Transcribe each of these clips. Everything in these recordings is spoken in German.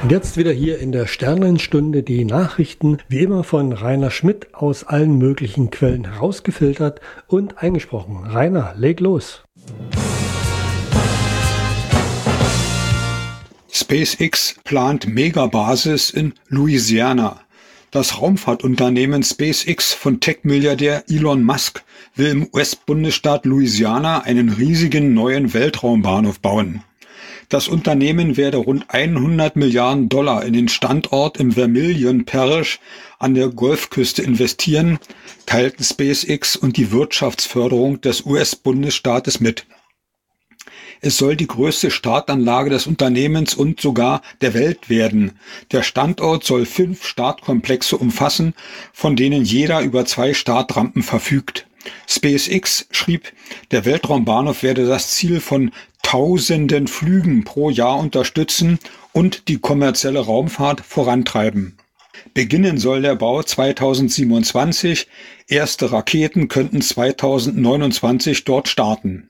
Und jetzt wieder hier in der Sternenstunde die Nachrichten, wie immer von Rainer Schmidt aus allen möglichen Quellen herausgefiltert und eingesprochen. Rainer, leg los. SpaceX plant Megabasis in Louisiana. Das Raumfahrtunternehmen SpaceX von Tech-Milliardär Elon Musk will im US-Bundesstaat Louisiana einen riesigen neuen Weltraumbahnhof bauen. Das Unternehmen werde rund 100 Milliarden Dollar in den Standort im Vermilion Parish an der Golfküste investieren, teilten SpaceX und die Wirtschaftsförderung des US-Bundesstaates mit. Es soll die größte Startanlage des Unternehmens und sogar der Welt werden. Der Standort soll 5 Startkomplexe umfassen, von denen jeder über 2 Startrampen verfügt. SpaceX schrieb, der Weltraumbahnhof werde das Ziel von Tausenden Flügen pro Jahr unterstützen und die kommerzielle Raumfahrt vorantreiben. Beginnen soll der Bau 2027, erste Raketen könnten 2029 dort starten.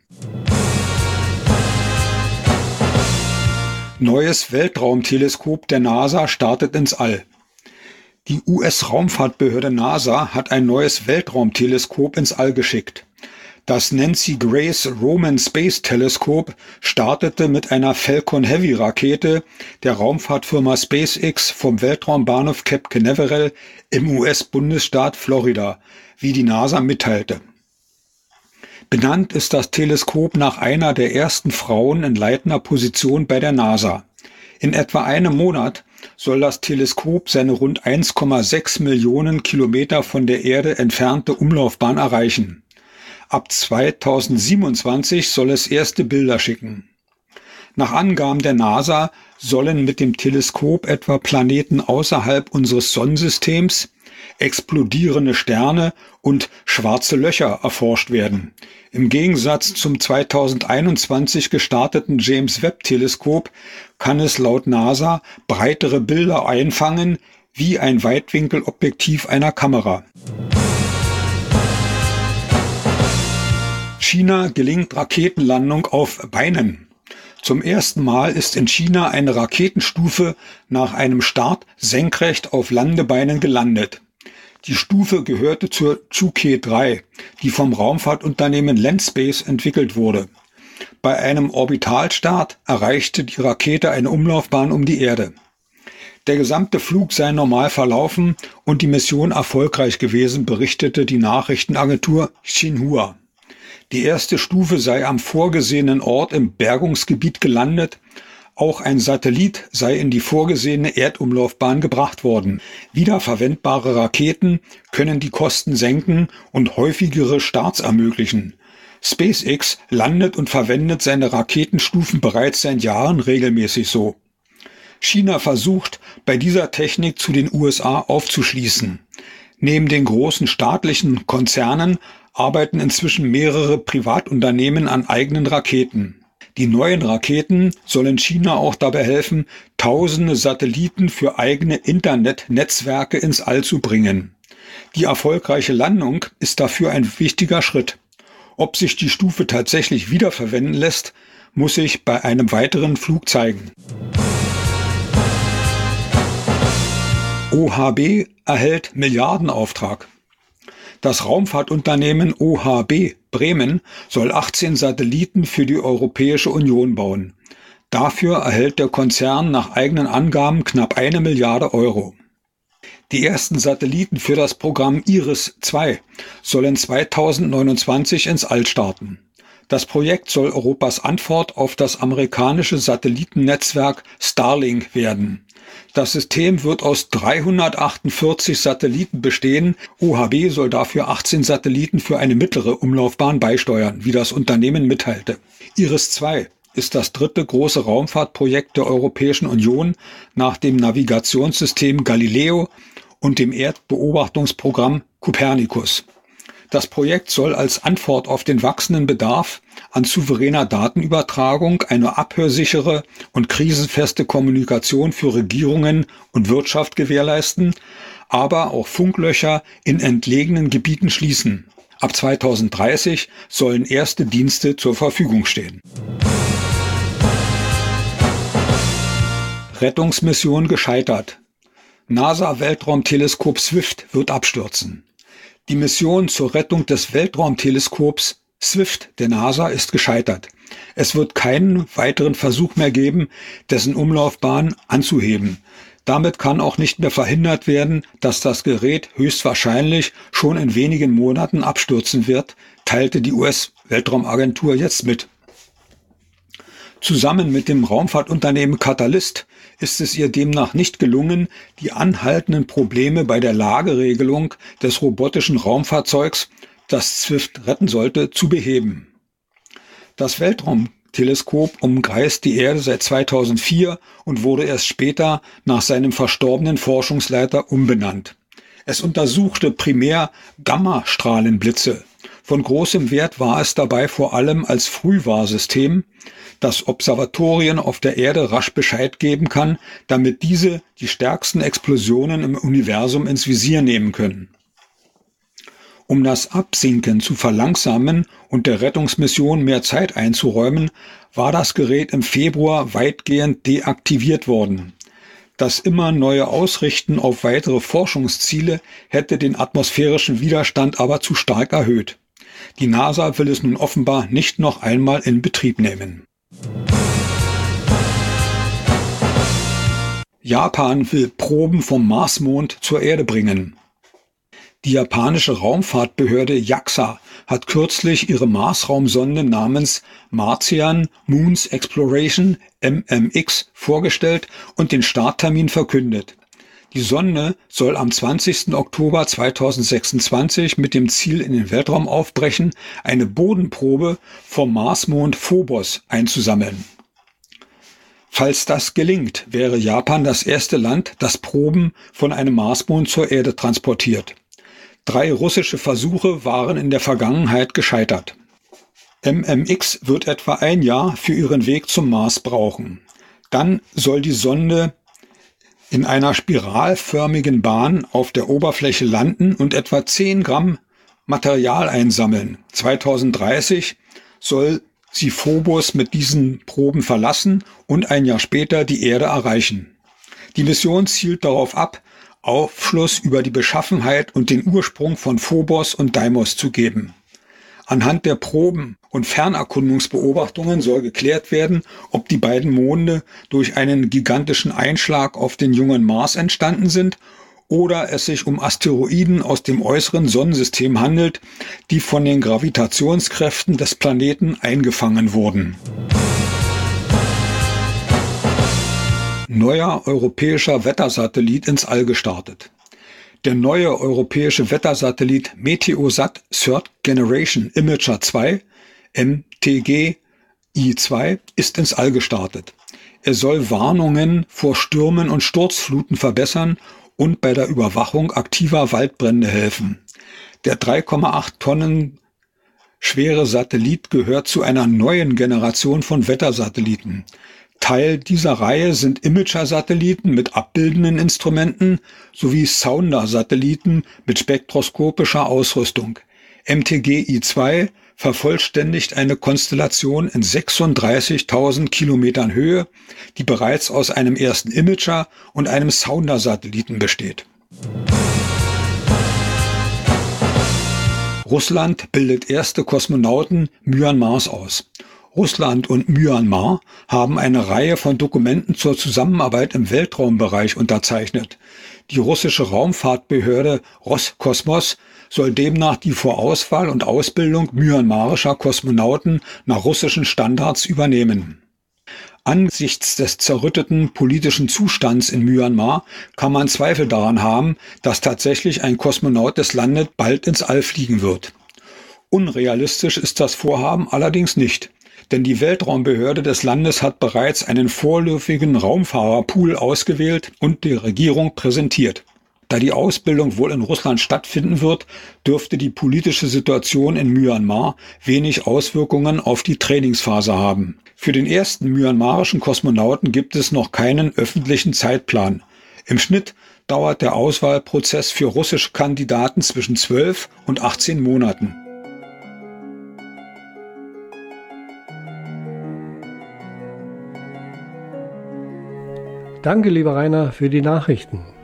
Neues Weltraumteleskop der NASA startet ins All. Die US-Raumfahrtbehörde NASA hat ein neues Weltraumteleskop ins All geschickt. Das Nancy Grace Roman Space Telescope startete mit einer Falcon Heavy Rakete der Raumfahrtfirma SpaceX vom Weltraumbahnhof Cape Canaveral im US-Bundesstaat Florida, wie die NASA mitteilte. Benannt ist das Teleskop nach einer der ersten Frauen in leitender Position bei der NASA. In etwa einem Monat soll das Teleskop seine rund 1,6 Millionen Kilometer von der Erde entfernte Umlaufbahn erreichen. Ab 2027 soll es erste Bilder schicken. Nach Angaben der NASA sollen mit dem Teleskop etwa Planeten außerhalb unseres Sonnensystems, explodierende Sterne und schwarze Löcher erforscht werden. Im Gegensatz zum 2021 gestarteten James-Webb-Teleskop kann es laut NASA breitere Bilder einfangen, wie ein Weitwinkelobjektiv einer Kamera. China gelingt Raketenlandung auf Beinen. Zum ersten Mal ist in China eine Raketenstufe nach einem Start senkrecht auf Landebeinen gelandet. Die Stufe gehörte zur Zhuke 3, die vom Raumfahrtunternehmen Landspace entwickelt wurde. Bei einem Orbitalstart erreichte die Rakete eine Umlaufbahn um die Erde. Der gesamte Flug sei normal verlaufen und die Mission erfolgreich gewesen, berichtete die Nachrichtenagentur Xinhua. Die erste Stufe sei am vorgesehenen Ort im Bergungsgebiet gelandet. Auch ein Satellit sei in die vorgesehene Erdumlaufbahn gebracht worden. Wiederverwendbare Raketen können die Kosten senken und häufigere Starts ermöglichen. SpaceX landet und verwendet seine Raketenstufen bereits seit Jahren regelmäßig so. China versucht, bei dieser Technik zu den USA aufzuschließen. Neben den großen staatlichen Konzernen arbeiten inzwischen mehrere Privatunternehmen an eigenen Raketen. Die neuen Raketen sollen China auch dabei helfen, tausende Satelliten für eigene Internetnetzwerke ins All zu bringen. Die erfolgreiche Landung ist dafür ein wichtiger Schritt. Ob sich die Stufe tatsächlich wiederverwenden lässt, muss sich bei einem weiteren Flug zeigen. OHB erhält Milliardenauftrag. Das Raumfahrtunternehmen OHB Bremen soll 18 Satelliten für die Europäische Union bauen. Dafür erhält der Konzern nach eigenen Angaben knapp 1 Milliarde Euro. Die ersten Satelliten für das Programm IRIS-2 sollen 2029 ins All starten. Das Projekt soll Europas Antwort auf das amerikanische Satellitennetzwerk Starlink werden. Das System wird aus 348 Satelliten bestehen. OHB soll dafür 18 Satelliten für eine mittlere Umlaufbahn beisteuern, wie das Unternehmen mitteilte. IRIS-2 ist das dritte große Raumfahrtprojekt der Europäischen Union nach dem Navigationssystem Galileo und dem Erdbeobachtungsprogramm Copernicus. Das Projekt soll als Antwort auf den wachsenden Bedarf an souveräner Datenübertragung eine abhörsichere und krisenfeste Kommunikation für Regierungen und Wirtschaft gewährleisten, aber auch Funklöcher in entlegenen Gebieten schließen. Ab 2030 sollen erste Dienste zur Verfügung stehen. Rettungsmission gescheitert. NASA-Weltraumteleskop Swift wird abstürzen. Die Mission zur Rettung des Weltraumteleskops Swift der NASA ist gescheitert. Es wird keinen weiteren Versuch mehr geben, dessen Umlaufbahn anzuheben. Damit kann auch nicht mehr verhindert werden, dass das Gerät höchstwahrscheinlich schon in wenigen Monaten abstürzen wird, teilte die US-Weltraumagentur jetzt mit. Zusammen mit dem Raumfahrtunternehmen Catalyst ist es ihr demnach nicht gelungen, die anhaltenden Probleme bei der Lageregelung des robotischen Raumfahrzeugs, das Swift retten sollte, zu beheben. Das Weltraumteleskop umkreist die Erde seit 2004 und wurde erst später nach seinem verstorbenen Forschungsleiter umbenannt. Es untersuchte primär Gammastrahlenblitze. Von großem Wert war es dabei vor allem als Frühwarnsystem, das Observatorien auf der Erde rasch Bescheid geben kann, damit diese die stärksten Explosionen im Universum ins Visier nehmen können. Um das Absinken zu verlangsamen und der Rettungsmission mehr Zeit einzuräumen, war das Gerät im Februar weitgehend deaktiviert worden. Das immer neue Ausrichten auf weitere Forschungsziele hätte den atmosphärischen Widerstand aber zu stark erhöht. Die NASA will es nun offenbar nicht noch einmal in Betrieb nehmen. Japan will Proben vom Marsmond zur Erde bringen. Die japanische Raumfahrtbehörde JAXA hat kürzlich ihre Marsraumsonde namens Martian Moons Exploration (MMX) vorgestellt und den Starttermin verkündet. Die Sonde soll am 20. Oktober 2026 mit dem Ziel in den Weltraum aufbrechen, eine Bodenprobe vom Marsmond Phobos einzusammeln. Falls das gelingt, wäre Japan das erste Land, das Proben von einem Marsmond zur Erde transportiert. 3 russische Versuche waren in der Vergangenheit gescheitert. MMX wird etwa ein Jahr für ihren Weg zum Mars brauchen. Dann soll die Sonde in einer spiralförmigen Bahn auf der Oberfläche landen und etwa 10 Gramm Material einsammeln. 2030 soll sie Phobos mit diesen Proben verlassen und ein Jahr später die Erde erreichen. Die Mission zielt darauf ab, Aufschluss über die Beschaffenheit und den Ursprung von Phobos und Deimos zu geben. Anhand der Proben und Fernerkundungsbeobachtungen soll geklärt werden, ob die beiden Monde durch einen gigantischen Einschlag auf den jungen Mars entstanden sind oder es sich um Asteroiden aus dem äußeren Sonnensystem handelt, die von den Gravitationskräften des Planeten eingefangen wurden. Neuer europäischer Wettersatellit ins All gestartet. Der neue europäische Wettersatellit Meteosat Third Generation Imager 2, MTG-I2, ist ins All gestartet. Er soll Warnungen vor Stürmen und Sturzfluten verbessern und bei der Überwachung aktiver Waldbrände helfen. Der 3,8 Tonnen schwere Satellit gehört zu einer neuen Generation von Wettersatelliten. Teil dieser Reihe sind Imager-Satelliten mit abbildenden Instrumenten sowie Sounder-Satelliten mit spektroskopischer Ausrüstung. MTG-I2 vervollständigt eine Konstellation in 36.000 Kilometern Höhe, die bereits aus einem ersten Imager und einem Sounder-Satelliten besteht. Russland bildet erste Kosmonauten Myanmars aus. Russland und Myanmar haben eine Reihe von Dokumenten zur Zusammenarbeit im Weltraumbereich unterzeichnet. Die russische Raumfahrtbehörde Roskosmos soll demnach die Vorauswahl und Ausbildung myanmarischer Kosmonauten nach russischen Standards übernehmen. Angesichts des zerrütteten politischen Zustands in Myanmar kann man Zweifel daran haben, dass tatsächlich ein Kosmonaut des Landes bald ins All fliegen wird. Unrealistisch ist das Vorhaben allerdings nicht. Denn die Weltraumbehörde des Landes hat bereits einen vorläufigen Raumfahrerpool ausgewählt und der Regierung präsentiert. Da die Ausbildung wohl in Russland stattfinden wird, dürfte die politische Situation in Myanmar wenig Auswirkungen auf die Trainingsphase haben. Für den ersten myanmarischen Kosmonauten gibt es noch keinen öffentlichen Zeitplan. Im Schnitt dauert der Auswahlprozess für russische Kandidaten zwischen 12 und 18 Monaten. Danke, lieber Rainer, für die Nachrichten.